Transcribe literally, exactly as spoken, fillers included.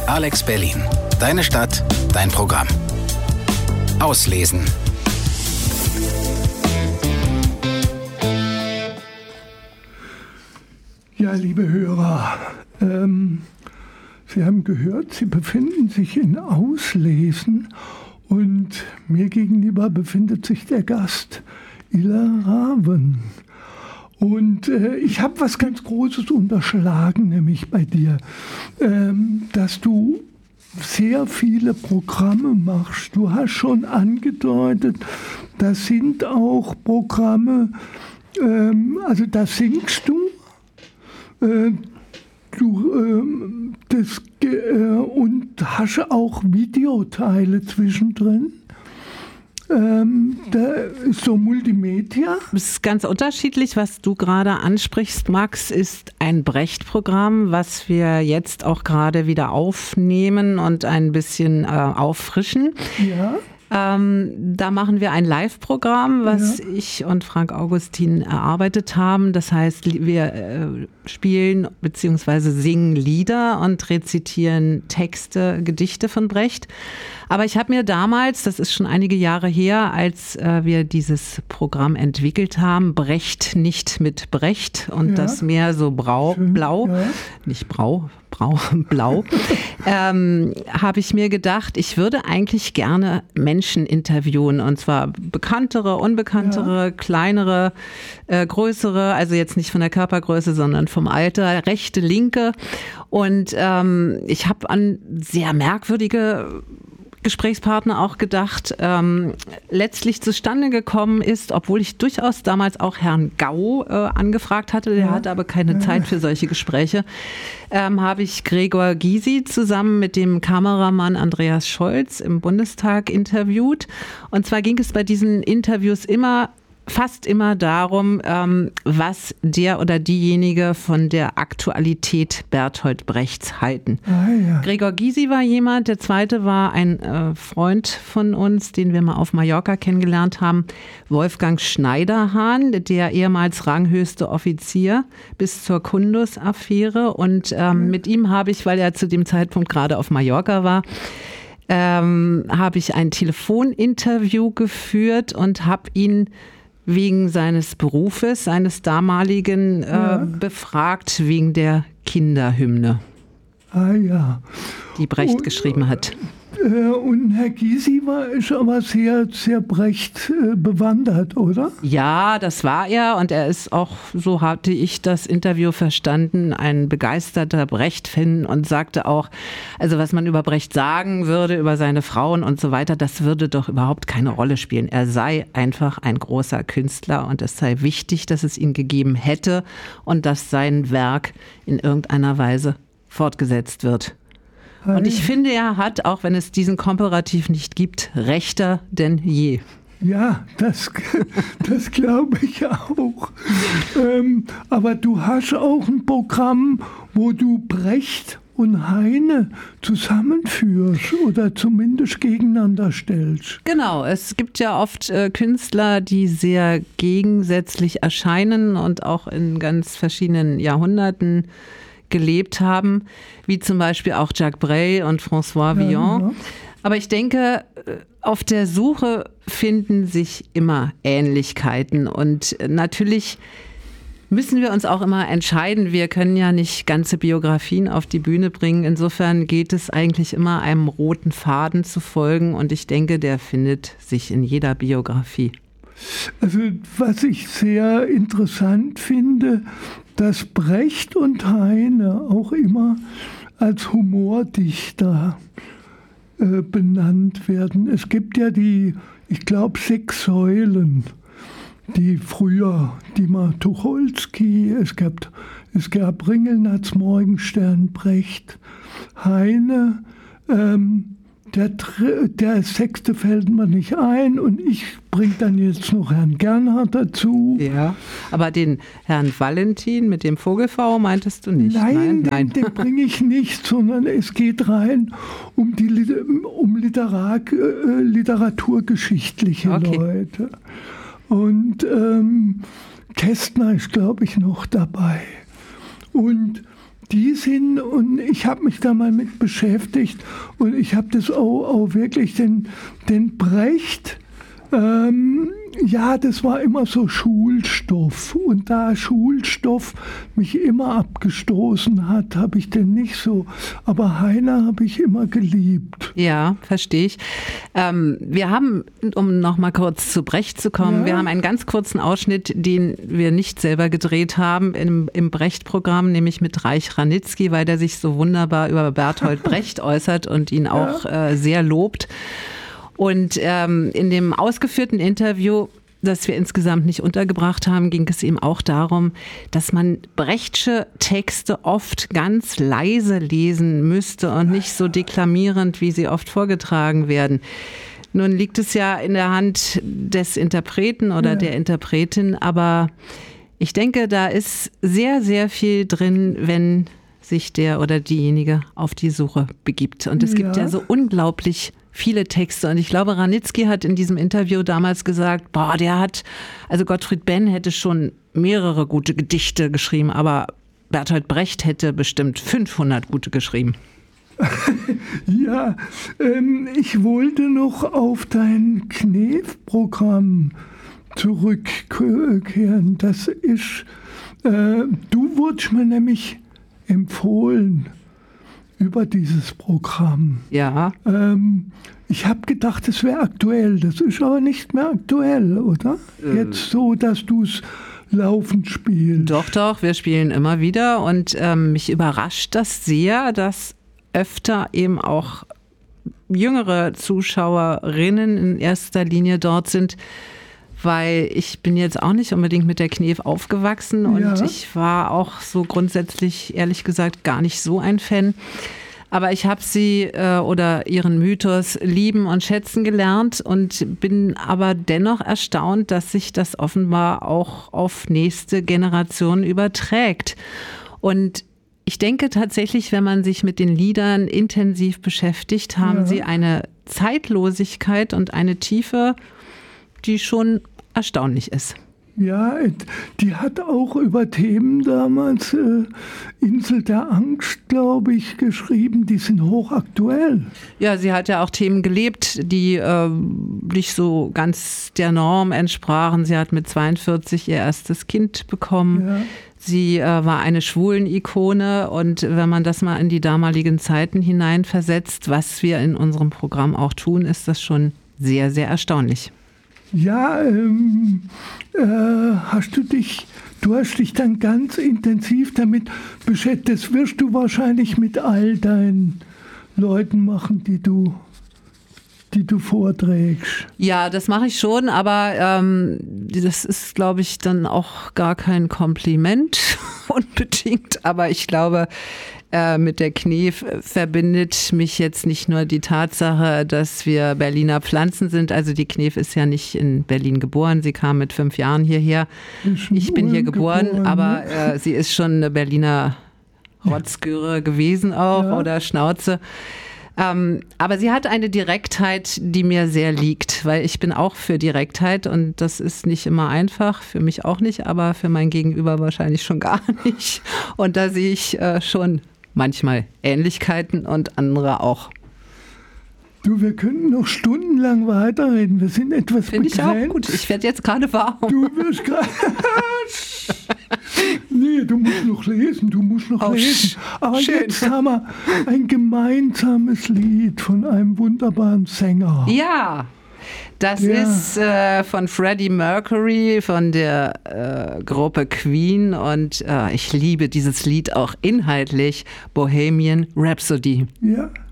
Alex Berlin. Deine Stadt, dein Programm. Auslesen. Ja, liebe Hörer, ähm, Sie haben gehört, Sie befinden sich in Auslesen und mir gegenüber befindet sich der Gast, Ila Raven. Und äh, ich habe was ganz Großes unterschlagen, nämlich bei dir, ähm, dass du sehr viele Programme machst. Du hast schon angedeutet, das sind auch Programme, ähm, also da singst du, äh, du ähm, das, äh, und hast auch Videoteile zwischendrin. Ähm, da ist so Multimedia. Es ist ganz unterschiedlich, was du gerade ansprichst, Max, ist ein Brecht-Programm, was wir jetzt auch gerade wieder aufnehmen und ein bisschen äh, auffrischen. Ja. Ähm, da machen wir ein Live-Programm, was ja. ich und Frank Augustin erarbeitet haben. Das heißt, wir äh, spielen bzw. singen Lieder und rezitieren Texte, Gedichte von Brecht. Aber ich habe mir damals, das ist schon einige Jahre her, als äh, wir dieses Programm entwickelt haben, Brecht nicht mit Brecht und ja. das mehr so brau, Schön, blau, ja. nicht brau, brau, blau, ähm, habe ich mir gedacht, ich würde eigentlich gerne Menschen interviewen und zwar bekanntere, unbekanntere, ja. kleinere, äh, größere, also jetzt nicht von der Körpergröße, sondern vom Alter, rechte, linke und ähm, ich habe an sehr merkwürdige Gesprächspartner auch gedacht, ähm, letztlich zustande gekommen ist, obwohl ich durchaus damals auch Herrn Gau äh, angefragt hatte, der ja. hatte aber keine ja. Zeit für solche Gespräche, ähm, habe ich Gregor Gysi zusammen mit dem Kameramann Andreas Scholz im Bundestag interviewt. Und zwar ging es bei diesen Interviews immer fast immer darum, ähm, was der oder diejenige von der Aktualität Bertolt Brechts halten. Ah, ja. Gregor Gysi war jemand, der zweite war ein äh, Freund von uns, den wir mal auf Mallorca kennengelernt haben, Wolfgang Schneiderhahn, der ehemals ranghöchste Offizier bis zur Kundus-Affäre. Und ähm, mhm. mit ihm habe ich, weil er zu dem Zeitpunkt gerade auf Mallorca war, ähm, habe ich ein Telefoninterview geführt und habe ihn wegen seines Berufes, seines damaligen, äh, ja. befragt wegen der Kinderhymne, ah, ja. die Brecht und, geschrieben hat. Äh, und Herr Gysi war ist aber sehr, sehr Brecht äh, bewandert, oder? Ja, das war er und er ist auch, so hatte ich das Interview verstanden, ein begeisterter Brecht-Fan und sagte auch, also was man über Brecht sagen würde, über seine Frauen und so weiter, das würde doch überhaupt keine Rolle spielen. Er sei einfach ein großer Künstler und es sei wichtig, dass es ihn gegeben hätte und dass sein Werk in irgendeiner Weise fortgesetzt wird. Und ich finde, er hat, auch wenn es diesen Komparativ nicht gibt, rechter denn je. Ja, das, das glaube ich auch. ähm, aber du hast auch ein Programm, wo du Brecht und Heine zusammenführst oder zumindest gegeneinander stellst. Genau, es gibt ja oft äh, Künstler, die sehr gegensätzlich erscheinen und auch in ganz verschiedenen Jahrhunderten gelebt haben, wie zum Beispiel auch Jacques Brel und François Villon. Ja, ja. Aber ich denke, auf der Suche finden sich immer Ähnlichkeiten und natürlich müssen wir uns auch immer entscheiden. Wir können ja nicht ganze Biografien auf die Bühne bringen. Insofern geht es eigentlich immer einem roten Faden zu folgen und ich denke, der findet sich in jeder Biografie. Also was ich sehr interessant finde, dass Brecht und Heine auch immer als Humordichter äh, benannt werden. Es gibt ja die, ich glaube, sechs Säulen, die früher, die mal Tucholsky, es gab, es gab Ringelnatz, Morgenstern, Brecht, Heine, ähm, Der, der sechste fällt mir nicht ein und ich bringe dann jetzt noch Herrn Gernhardt dazu. Ja, aber den Herrn Valentin mit dem Vogelfrau meintest du nicht? Nein, Nein. den, den bringe ich nicht, sondern es geht rein um die um Literar, äh, literaturgeschichtliche okay. Leute. Und ähm, Kästner ist, glaube ich, noch dabei. Und die sind, und ich habe mich da mal mit beschäftigt und ich habe das auch, auch wirklich den, den Brecht, ähm, ja, das war immer so Schulstoff. Und da Schulstoff mich immer abgestoßen hat, habe ich den nicht so. Aber Heine habe ich immer geliebt. Ja, verstehe ich. Ähm, wir haben, um noch mal kurz zu Brecht zu kommen, ja. wir haben einen ganz kurzen Ausschnitt, den wir nicht selber gedreht haben im, im Brecht-Programm, nämlich mit Reich Ranitzky, weil der sich so wunderbar über Bertolt Brecht äußert und ihn auch ja. äh, sehr lobt. Und ähm, in dem ausgeführten Interview, das wir insgesamt nicht untergebracht haben, ging es ihm auch darum, dass man Brechtsche Texte oft ganz leise lesen müsste und nicht so deklamierend, wie sie oft vorgetragen werden. Nun liegt es ja in der Hand des Interpreten oder ja. der Interpretin, aber ich denke, da ist sehr, sehr viel drin, wenn sich der oder diejenige auf die Suche begibt. Und es ja. gibt ja so unglaublich viele Texte. Und ich glaube, Ranitzky hat in diesem Interview damals gesagt, boah, der hat, also Gottfried Benn hätte schon mehrere gute Gedichte geschrieben, aber Bertolt Brecht hätte bestimmt fünfhundert gute geschrieben. Ja, ähm, ich wollte noch auf dein Knef-Programm zurückkehren. Das ist, äh, du wurdest mir nämlich empfohlen über dieses Programm. Ja. Ähm, ich habe gedacht, es wäre aktuell. Das ist aber nicht mehr aktuell, oder? Äh. Jetzt so, dass du es laufend spielst. Doch, doch, wir spielen immer wieder. Und ähm, mich überrascht das sehr, dass öfter eben auch jüngere Zuschauerinnen in erster Linie dort sind, weil ich bin jetzt auch nicht unbedingt mit der Knef aufgewachsen und ja. ich war auch so grundsätzlich, ehrlich gesagt, gar nicht so ein Fan. Aber ich habe sie äh, oder ihren Mythos lieben und schätzen gelernt und bin aber dennoch erstaunt, dass sich das offenbar auch auf nächste Generationen überträgt. Und ich denke tatsächlich, wenn man sich mit den Liedern intensiv beschäftigt, haben ja. sie eine Zeitlosigkeit und eine Tiefe, die schon erstaunlich ist. Ja, die hat auch über Themen damals, äh, Insel der Angst, glaube ich, geschrieben, die sind hochaktuell. Ja, sie hat ja auch Themen gelebt, die äh, nicht so ganz der Norm entsprachen. Sie hat mit zweiundvierzig ihr erstes Kind bekommen. Ja. Sie äh, war eine Schwulen-Ikone und wenn man das mal in die damaligen Zeiten hineinversetzt, was wir in unserem Programm auch tun, ist das schon sehr, sehr erstaunlich. Ja, ähm, äh, hast du dich, du hast dich dann ganz intensiv damit beschäftigt. Das wirst du wahrscheinlich mit all deinen Leuten machen, die du, die du vorträgst. Ja, das mache ich schon, aber ähm, das ist, glaube ich, dann auch gar kein Kompliment unbedingt. Aber ich glaube, Äh, mit der Knef verbindet mich jetzt nicht nur die Tatsache, dass wir Berliner Pflanzen sind. Also die Knef ist ja nicht in Berlin geboren. Sie kam mit fünf Jahren hierher. Ich bin hier geboren, geboren aber äh, sie ist schon eine Berliner Rotzgöre gewesen auch ja. oder Schnauze. Ähm, aber sie hat eine Direktheit, die mir sehr liegt, weil ich bin auch für Direktheit und das ist nicht immer einfach, für mich auch nicht, aber für mein Gegenüber wahrscheinlich schon gar nicht. Und da sehe ich äh, schon manchmal Ähnlichkeiten und andere auch. Du, wir könnten noch stundenlang weiterreden. Wir sind etwas Finde begrenzt. Ich auch gut. Ich werde jetzt gerade warm. Du wirst gerade... Nee, du musst noch lesen, du musst noch oh, lesen. Aber schön. Jetzt haben wir ein gemeinsames Lied von einem wunderbaren Sänger. Ja, das ja. ist äh, von Freddie Mercury, von der äh, Gruppe Queen und äh, ich liebe dieses Lied auch inhaltlich, Bohemian Rhapsody. Ja.